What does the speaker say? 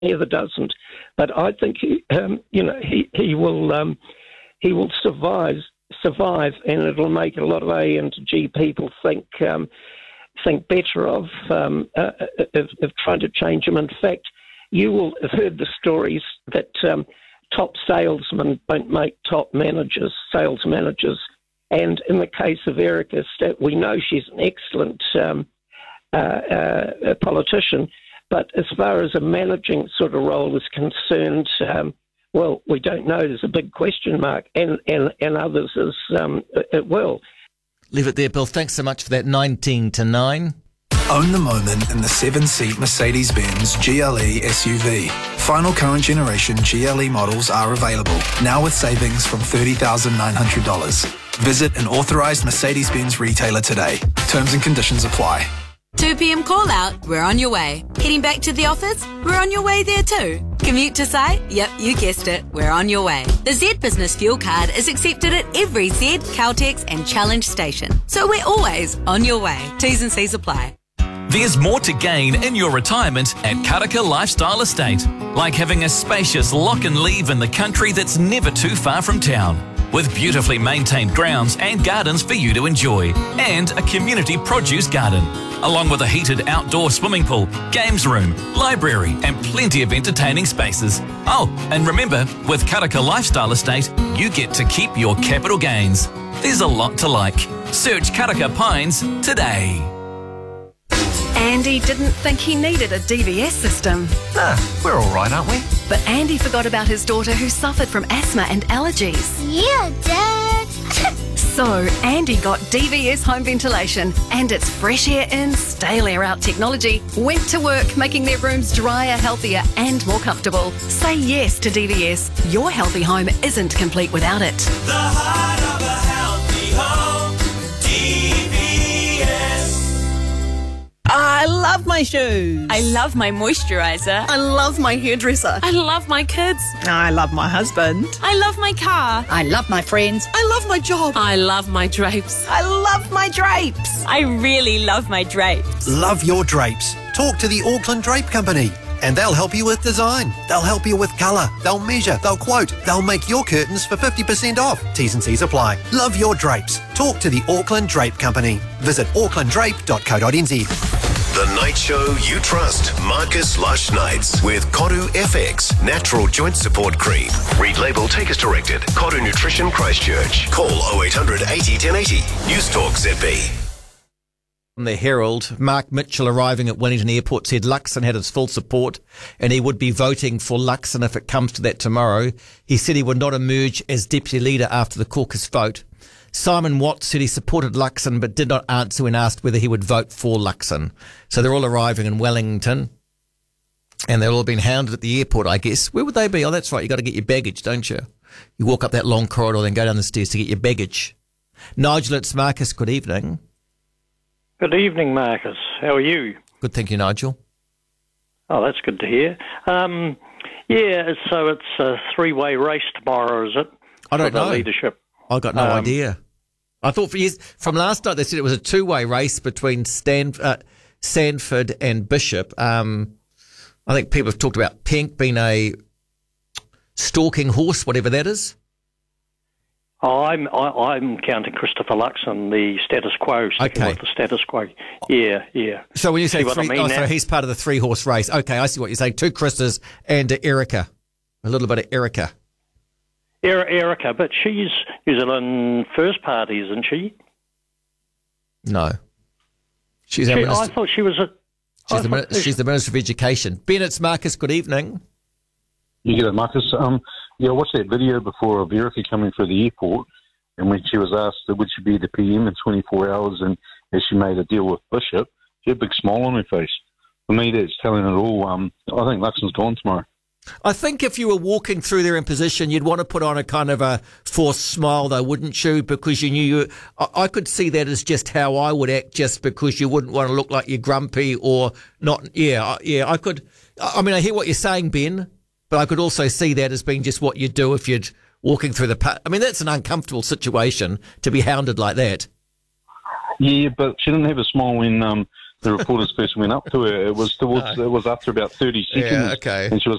never doesn't. But I think he will survive, and it'll make a lot of A and G people think better of trying to change him. In fact, you will have heard the stories that top salesmen don't make top sales managers. And in the case of Erica, we know she's an excellent politician, but as far as a managing sort of role is concerned, well, we don't know. There's a big question mark, and others as well. Leave it there, Bill. Thanks so much for that. 19 to 9. Own the moment in the 7-seat Mercedes-Benz GLE SUV. Final current generation GLE models are available, now with savings from $30,900. Visit an authorised Mercedes-Benz retailer today. Terms and conditions apply. 2 p.m. call out, we're on your way. Heading back to the office, we're on your way there too. Commute to site? Yep, you guessed it, we're on your way. The Z Business Fuel Card is accepted at every Z, Caltex and Challenge station. So we're always on your way. T's and C's apply. There's more to gain in your retirement at Karaka Lifestyle Estate, like having a spacious lock and leave in the country that's never too far from town, with beautifully maintained grounds and gardens for you to enjoy, and a community produce garden, along with a heated outdoor swimming pool, games room, library and plenty of entertaining spaces. Oh, and remember, with Karaka Lifestyle Estate, you get to keep your capital gains. There's a lot to like. Search Karaka Pines today. Andy didn't think he needed a DVS system. We're all right, aren't we? But Andy forgot about his daughter who suffered from asthma and allergies. Yeah, Dad. So Andy got DVS home ventilation, and its fresh air in, stale air out technology went to work making their rooms drier, healthier and more comfortable. Say yes to DVS. Your healthy home isn't complete without it. The heart of a healthy home, DVS. I love my shoes. I love my moisturiser. I love my hairdresser. I love my kids. I love my husband. I love my car. I love my friends. I love my job. I love my drapes. I love my drapes. I really love my drapes. Love your drapes. Talk to the Auckland Drape Company. And they'll help you with design. They'll help you with colour. They'll measure. They'll quote. They'll make your curtains for 50% off. T's and C's apply. Love your drapes. Talk to the Auckland Drape Company. Visit aucklanddrape.co.nz. The night show you trust. Marcus Lush Nights with Koru FX Natural Joint Support Cream. Read label, take as directed. Koru Nutrition Christchurch. Call 0800 80 1080. News Talk ZB. From the Herald, Mark Mitchell arriving at Wellington Airport said Luxon had his full support and he would be voting for Luxon if it comes to that tomorrow. He said he would not emerge as deputy leader after the caucus vote. Simon Watts said he supported Luxon but did not answer when asked whether he would vote for Luxon. So they're all arriving in Wellington and they're all being hounded at the airport, I guess. Where would they be? Oh, that's right. You got to get your baggage, don't you? You walk up that long corridor then go down the stairs to get your baggage. Nigel, it's Marcus. Good evening. Good evening, Marcus. How are you? Good, thank you, Nigel. Oh, that's good to hear. Yeah, so it's a three-way race tomorrow, is it? I don't know. Leadership. I got no idea. I thought for years, from last night they said it was a two-way race between Sanford and Bishop. I think people have talked about Pink being a stalking horse, whatever that is. Oh, I'm counting Christopher Luxon, the status quo. Okay. With the status quo. Yeah. So when you say three, so he's part of the three-horse race. Okay, I see what you're saying. Two Chris's and Erica. A little bit of Erica. Erica, but she's New Zealand First Party, isn't she? No. She's our minister. I thought she was She's the Minister of Education. Ben, it's Marcus. Good evening. You get it, Marcus. I watched that video before of Erica coming through the airport, and when she was asked would she be the PM in 24 hours, and as she made a deal with Bishop, she had a big smile on her face. For me, that's telling it all. I think Luxon's gone tomorrow. I think if you were walking through there in position, you'd want to put on a kind of a forced smile, though, wouldn't you? Because you knew I could see that as just how I would act, just because you wouldn't want to look like you're grumpy or not. Yeah, I could. I mean, I hear what you're saying, Ben, but I could also see that as being just what you'd do if you'd walking through the. I mean, that's an uncomfortable situation to be hounded like that. Yeah, but she didn't have a smile when the reporters first went up to her. It was after about 30 seconds. Yeah, okay. And she was